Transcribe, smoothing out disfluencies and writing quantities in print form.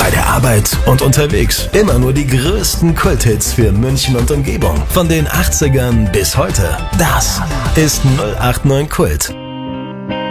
bei der Arbeit und unterwegs. Immer nur die größten Kulthits für München und Umgebung. Von den 80ern bis heute. Das ist 089 Kult.